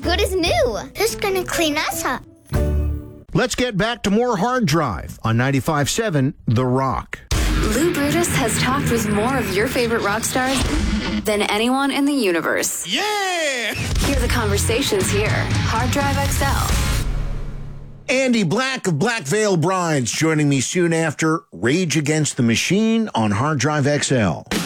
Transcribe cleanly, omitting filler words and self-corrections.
good as new. Who's gonna clean us up? Let's get back to more Hard Drive on 95.7 The Rock. Lou Brutus has talked with more of your favorite rock stars than anyone in the universe. Yeah! Hear the conversations here. Hard Drive XL. Andy Black of Black Veil Brides joining me soon after Rage Against the Machine on Hard Drive XL.